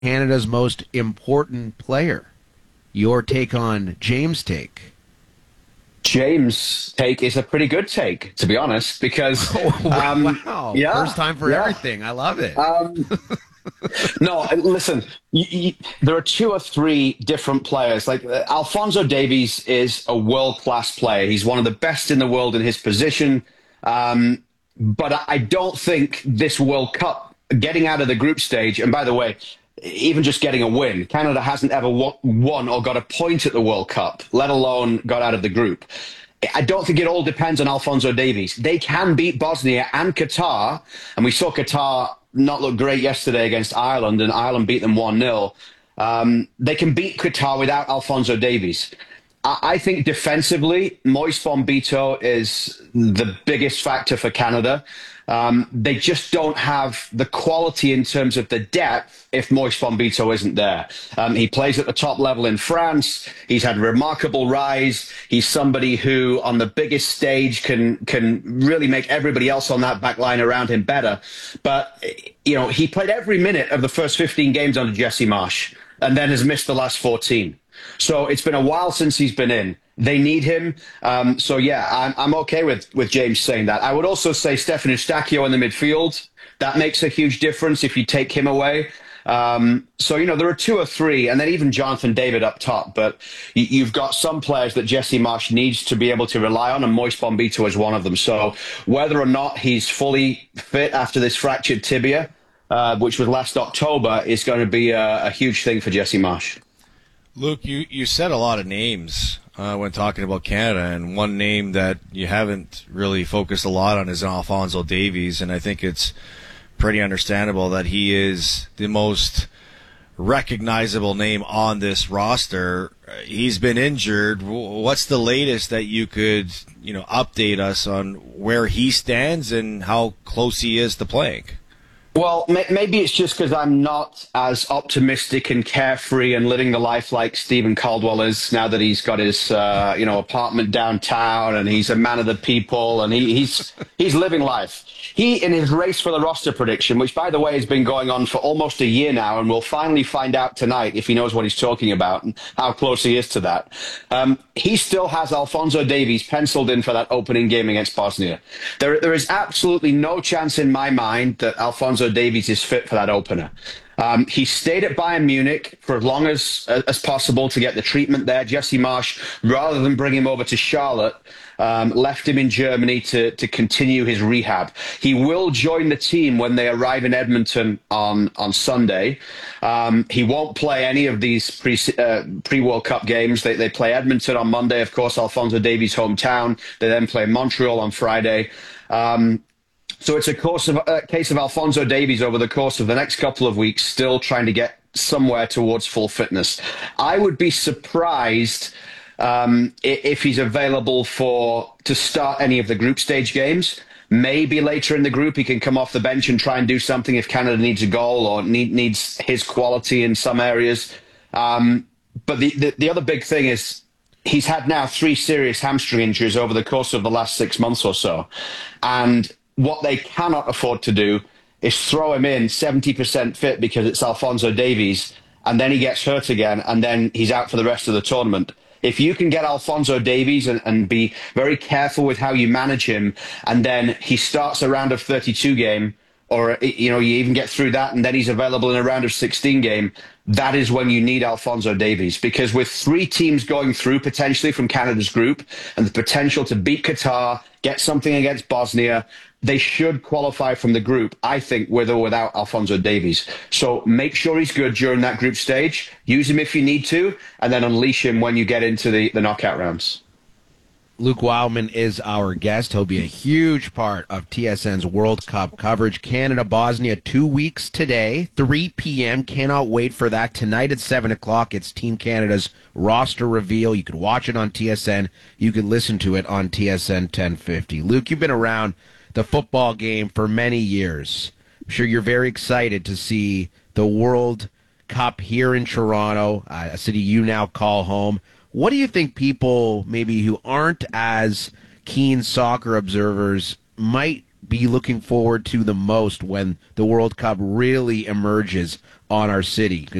Canada's most important player? Your take on James' take? James' take is a pretty good take, to be honest, because Wow. yeah, First time for yeah. everything. I love it. No, listen, there are two or three different players. Like Alphonso Davies is a world-class player. He's one of the best in the world in his position. But I don't think this World Cup, getting out of the group stage, and by the way, even just getting a win, Canada hasn't ever won or got a point at the World Cup, let alone got out of the group. I don't think it all depends on Alphonso Davies. They can beat Bosnia and Qatar, and we saw Qatar not look great yesterday against Ireland, and Ireland beat them 1-0. They can beat Qatar without Alphonso Davies. I think defensively, Moise Bombito is the biggest factor for Canada. They just don't have the quality in terms of the depth if Moise Bombito isn't there. He plays at the top level in France. He's had a remarkable rise. He's somebody who, on the biggest stage, can really make everybody else on that back line around him better. But, he played every minute of the first 15 games under Jesse Marsch and then has missed the last 14. So it's been a while since he's been in. They need him. So yeah, I'm okay with James saying that. I would also say Stefan Eustáquio in the midfield. That makes a huge difference if you take him away. So, there are two or three, and then even Jonathan David up top. But you've got some players that Jesse Marsch needs to be able to rely on, and Moise Bombito is one of them. So whether or not he's fully fit after this fractured tibia, which was last October, is going to be a huge thing for Jesse Marsch. Luke, you said a lot of names when talking about Canada, and one name that you haven't really focused a lot on is Alphonso Davies, and I think it's pretty understandable that he is the most recognizable name on this roster. He's been injured. What's the latest that you could, update us on where he stands and how close he is to playing? Well, maybe it's just because I'm not as optimistic and carefree and living the life like Stephen Caldwell is now that he's got his, apartment downtown and he's a man of the people and he's living life. He, in his race for the roster prediction, which, by the way, has been going on for almost a year now, and we'll finally find out tonight if he knows what he's talking about and how close he is to that. He still has Alphonso Davies penciled in for that opening game against Bosnia. There is absolutely no chance in my mind that Alphonso Davies is fit for that opener. He stayed at Bayern Munich for as long as possible to get the treatment there. Jesse Marsch, rather than bring him over to Charlotte, left him in Germany to continue his rehab. He will join the team when they arrive in Edmonton on Sunday. He won't play any of these pre-World Cup games. They play Edmonton on Monday, of course, Alphonso Davies' hometown. They then play Montreal on Friday. So it's a case of Alphonso Davies over the course of the next couple of weeks still trying to get somewhere towards full fitness. I would be surprised if he's available to start any of the group stage games. Maybe later in the group he can come off the bench and try and do something if Canada needs a goal or needs his quality in some areas. But the other big thing is he's had now 3 serious hamstring injuries over the course of the last 6 months or so. And what they cannot afford to do is throw him in 70% fit because it's Alphonso Davies, and then he gets hurt again, and then he's out for the rest of the tournament. If you can get Alphonso Davies and be very careful with how you manage him, and then he starts a round of 32 game, or you even get through that, and then he's available in a round of 16 game, that is when you need Alphonso Davies. Because with 3 teams going through potentially from Canada's group, and the potential to beat Qatar, get something against Bosnia, they should qualify from the group, I think, with or without Alphonso Davies. So make sure he's good during that group stage. Use him if you need to, and then unleash him when you get into the knockout rounds. Luke Wildman is our guest. He'll be a huge part of TSN's World Cup coverage. Canada-Bosnia 2 weeks today, 3 p.m. Cannot wait for that. Tonight at 7 o'clock, it's Team Canada's roster reveal. You can watch it on TSN. You can listen to it on TSN 1050. Luke, you've been around the football game for many years. I'm sure you're very excited to see the World Cup here in Toronto, a city you now call home. What do you think people maybe who aren't as keen soccer observers might be looking forward to the most when the World Cup really emerges on our city?